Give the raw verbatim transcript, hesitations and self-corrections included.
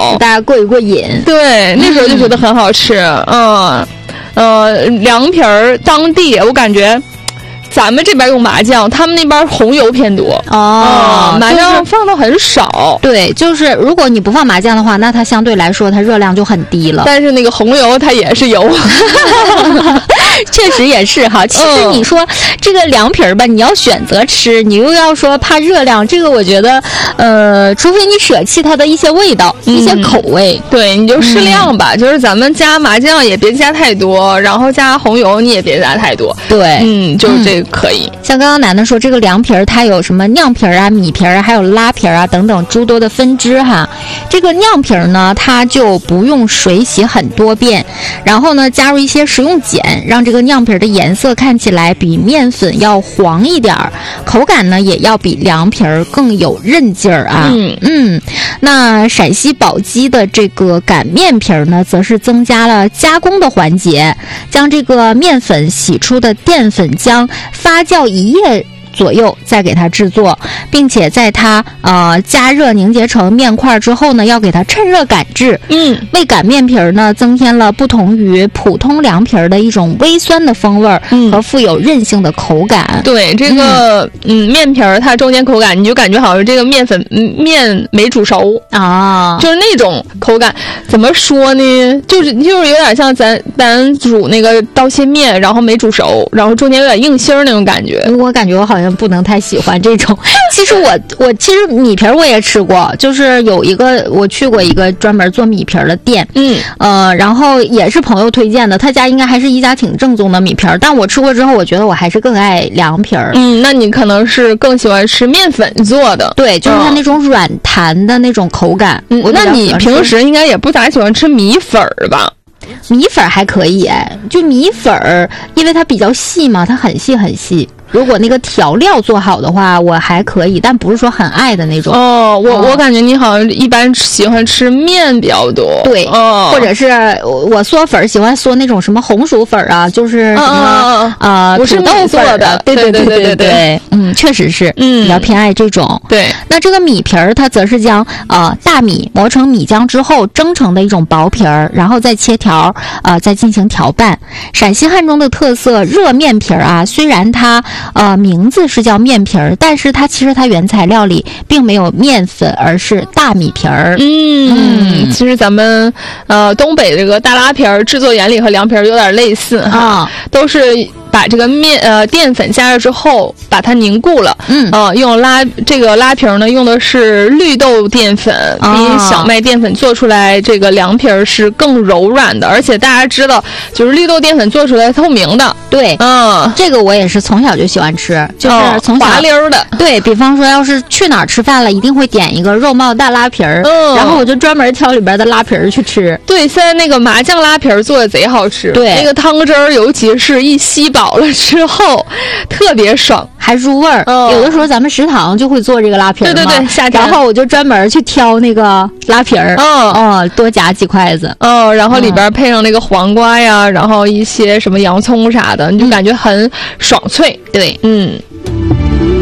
大家过一过瘾。 对，那时候就觉得很好吃。嗯，呃，凉皮儿当地我感觉。咱们这边用麻酱，他们那边红油偏多哦、 嗯，麻酱放的很少。 对，就是如果你不放麻酱的话，那它相对来说它热量就很低了。 但是那个红油它也是油， 确实也是哈。其实你说、嗯、这个凉皮儿吧，你要选择吃，你又要说怕热量，这个我觉得，呃，除非你舍弃它的一些味道、嗯、一些口味， 对，你就适量吧。嗯、就是咱们加麻酱也别加太多，然后加红油你也别加太多。 对， 嗯，就是这个。可以， 像刚刚楠楠说，这个凉皮儿它有什么酿皮儿啊、米皮儿啊，还有拉皮儿啊等等诸多的分支哈。这个酿皮儿呢，它就不用水洗很多遍，然后呢加入一些食用碱，让这个酿皮儿的颜色看起来比面粉要黄一点儿，口感呢也要比凉皮儿更有韧劲儿啊。嗯嗯，那陕西宝鸡的这个擀面皮儿呢，则是增加了加工的环节，将这个面粉洗出的淀粉浆发酵一夜左右再给它制作，并且在它呃加热凝结成面块之后呢，要给它趁热擀制。嗯，为擀面皮儿呢增添了不同于普通凉皮儿的一种微酸的风味儿、嗯、和富有韧性的口感。 对，这个 嗯, 嗯面皮儿它中间口感你就感觉好像这个面粉面没煮熟啊，就是那种口感。怎么说呢？就是就是有点像咱咱煮那个刀切面，然后没煮熟，然后中间有点硬芯儿那种感觉。 我感觉我好像不能太喜欢这种。其实我我其实米皮儿我也吃过，就是有一个我去过一个专门做米皮儿的店，嗯呃，然后也是朋友推荐的，他家应该还是一家挺正宗的米皮儿，但我吃过之后，我觉得我还是更爱凉皮儿。 嗯，那你可能是更喜欢吃面粉做的， 对，就是它那种软弹的那种口感。 嗯，那你平时应该也不咋喜欢吃米粉儿吧？ 米粉还可以哎，就米粉儿，因为它比较细嘛，它很细很细。如果那个调料做好的话，我还可以，但不是说很爱的那种。 哦，我、哦、我感觉你好像一般喜欢吃面比较多。 对，哦，或者是我嗦粉喜欢嗦那种什么红薯粉啊，就是什么啊、 哦呃、土豆做的。 对对对对对对, 对, 对嗯，确实是，嗯，比较偏爱这种。 对， 那这个米皮儿，它则是将呃大米磨成米浆之后蒸成的一种薄皮儿，然后再切条，呃，再进行调拌。陕西汉中的特色热面皮儿啊，虽然它呃，名字是叫面皮儿，但是它其实它原材料里并没有面粉，而是大米皮儿。 嗯嗯，其实咱们呃东北这个大拉皮儿制作原理和凉皮儿有点类似哈、啊，都是把这个面呃淀粉加热之后把它凝固了。嗯呃用拉这个拉皮儿呢用的是绿豆淀粉，比小麦淀粉做出来这个凉皮儿是更柔软的，而且大家知道就是绿豆淀粉做出来透明的。 对，嗯，这个我也是从小就喜欢吃，就是从小、 哦、滑溜的。 对，比方说要是去哪儿吃饭了，一定会点一个肉冒大拉皮儿，嗯，然后我就专门挑里边的拉皮儿去吃。 对，现在那个麻酱拉皮儿做的贼好吃， 对， 那个汤汁儿尤其是一吸饱了之后特别爽， 还入味儿、哦。有的时候咱们食堂就会做这个拉皮儿， 对对对，夏天， 然后我就专门去挑那个拉皮儿，哦哦，多夹几筷子， 哦，然后里边配上那个黄瓜呀，然后一些什么洋葱啥的，你就感觉很爽脆。 对， 嗯。